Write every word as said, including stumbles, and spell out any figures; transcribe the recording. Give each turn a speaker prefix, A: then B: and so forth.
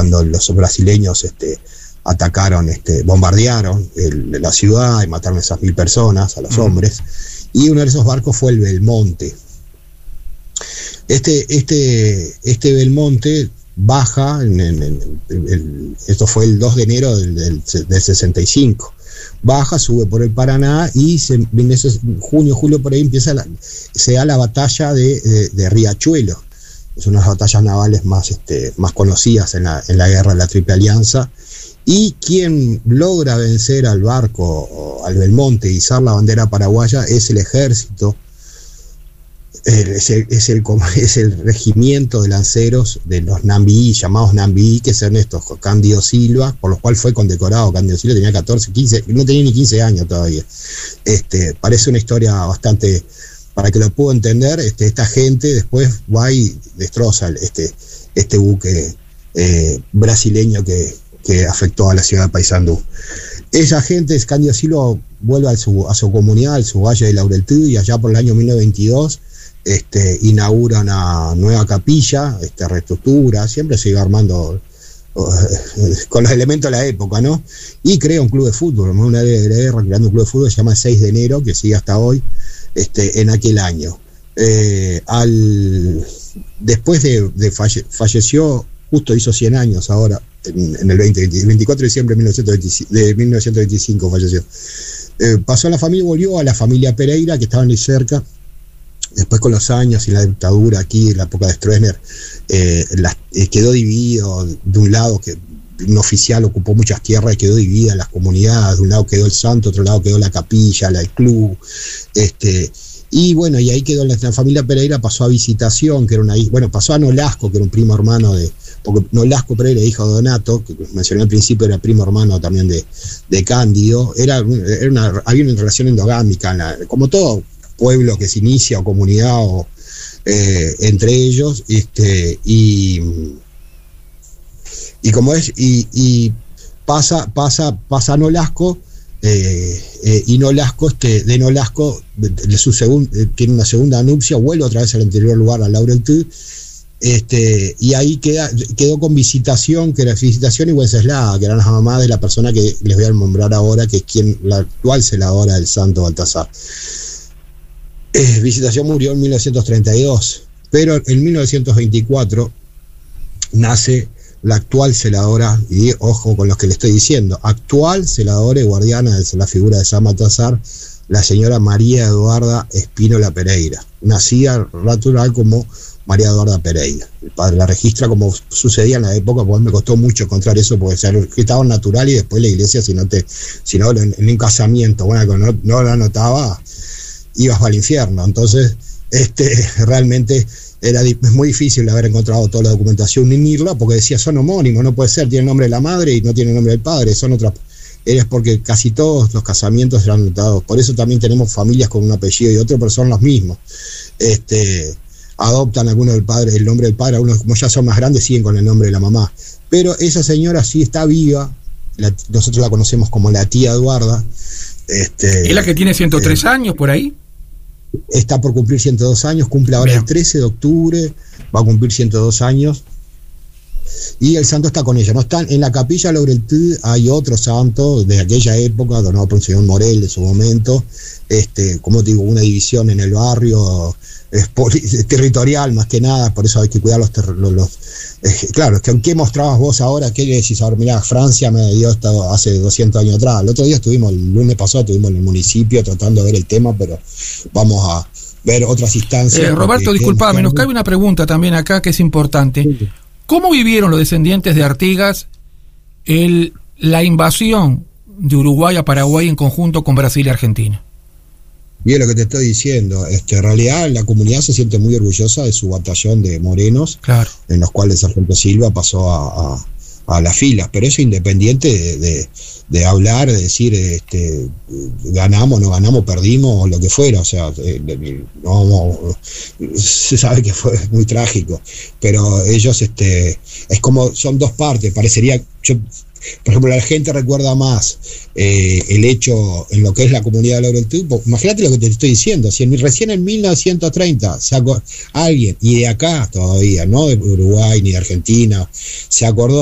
A: cuando los brasileños este, atacaron, este, bombardearon el, la ciudad y mataron a esas mil personas, a los uh-huh. hombres, y uno de esos barcos fue el Belmonte. Este, este, este Belmonte baja, en, en, en, el, esto fue el dos de enero del, del, del sesenta y cinco, baja, sube por el Paraná y se, en ese junio, julio por ahí empieza la, se da la batalla de, de, de Riachuelo. Es una de las batallas navales más, este, más conocidas en la, en la guerra de la Triple Alianza, y quien logra vencer al barco, al Belmonte, y izar la bandera paraguaya es el ejército. Es el, es, el, es el regimiento de lanceros de los Nambií, llamados Nambií, que son estos, Cándido Silva, por los cuales fue condecorado. Cándido Silva tenía catorce, quince, no tenía ni quince años todavía. Este, parece una historia bastante, para que lo pueda entender, este, esta gente después va y destroza este, este buque eh, brasileño que, que afectó a la ciudad de Paysandú. Esa gente, Cándido Silva, vuelve a su, a su comunidad, al su valle de Laureltí, y allá por el año mil novecientos veintidós Este, inaugura una nueva capilla, este, reestructura, siempre se iba armando uh, con los elementos de la época, ¿no? Y crea un club de fútbol, una área de guerra, creando un club de fútbol que se llama seis de enero, que sigue hasta hoy, este, en aquel año. Eh, al, después de, de falle, falleció, justo hizo cien años ahora, en, en el veinte, veinticuatro de diciembre de mil novecientos veinticinco falleció. Eh, pasó a la familia, volvió a la familia Pereira, que estaban ahí cerca. Después, con los años y la dictadura aquí, en la época de Stroessner, eh, la, eh, quedó dividido. De un lado, que un oficial ocupó muchas tierras y quedó dividida en las comunidades. De un lado quedó el santo, otro lado quedó la capilla, la, el club. Este, y bueno, y ahí quedó la, la familia Pereira, pasó a Visitación, que era una hija, bueno, pasó a Nolasco, que era un primo hermano de, porque Nolasco Pereira, hijo de Donato, que mencioné al principio, era primo hermano también de, de Cándido. Era, era una, había una relación endogámica, en la, como todo pueblo que se inicia o comunidad o, eh, entre ellos, este, y y como es y, y pasa pasa pasa a Nolasco, eh, eh, y Nolasco, este, de Nolasco, de, de su segun, eh, tiene una segunda nupcia, vuelve otra vez al anterior lugar, a Laureltí, este, y ahí queda, quedó con Visitación, que era Visitación y Wenceslao, que eran las mamás de la persona que les voy a nombrar ahora, que es quien, la actual celadora del santo Baltasar. Eh, Visitación murió en mil novecientos treinta y dos, pero en mil novecientos veinticuatro nace la actual celadora, y ojo con los que le estoy diciendo, actual celadora y guardiana de la figura de San Baltasar, la señora María Eduarda Espínola Pereira, nacida natural como María Eduarda Pereira. El padre la registra como sucedía en la época, porque me costó mucho encontrar eso, porque se registraba natural, y después la iglesia, si no te, si no en, en un casamiento, bueno, no, no la anotaba, ibas al infierno. Entonces, este, realmente era es muy difícil haber encontrado toda la documentación, unirla, porque decía, son homónimos, no puede ser, tiene el nombre de la madre y no tiene el nombre del padre, son otras. Es porque casi todos los casamientos eran notados. Por eso también tenemos familias con un apellido y otro, pero son los mismos. Este, adoptan algunos del padre, el nombre del padre, algunos, como ya son más grandes, siguen con el nombre de la mamá. Pero esa señora sí está viva, la, nosotros la conocemos como la tía Eduarda. Este,
B: ¿Es la que tiene ciento tres
A: eh,
B: años por ahí?
A: Está por cumplir ciento dos años, cumple ahora. Bien. El trece de octubre, va a cumplir ciento dos años. Y el santo está con ella. No están en la capilla Laureltí, hay otro santo de aquella época, donado por el señor Morel de su momento. Este, como te digo, una división en el barrio, es, es territorial más que nada, por eso hay que cuidar los, ter, los, los eh, claro, es que ¿qué mostrabas vos ahora? ¿Qué le decís ahora? Mirá, Francia me dio esto hace doscientos años atrás. El otro día estuvimos, el lunes pasado estuvimos en el municipio tratando de ver el tema, pero vamos a ver otras instancias.
B: Eh, Roberto, disculpame, nos cabe una pregunta también acá que es importante. Sí. ¿Cómo vivieron los descendientes de Artigas el, la invasión de Uruguay a Paraguay en conjunto con Brasil y Argentina?
A: Bien, lo que te estoy diciendo, este, en realidad la comunidad se siente muy orgullosa de su batallón de morenos, claro, en los cuales el sargento Silva pasó a, a, a las filas, pero eso independiente de, de, de hablar, de decir, este, ganamos, no ganamos, perdimos, o lo que fuera, o sea, eh, no, se sabe que fue muy trágico, pero ellos, este, es como, son dos partes, parecería, yo, por ejemplo, la gente recuerda más eh, el hecho en lo que es la comunidad de Laureltí. Imagínate lo que te estoy diciendo, si en, recién en mil novecientos treinta se acordó, alguien, y de acá todavía, no de Uruguay ni de Argentina, se acordó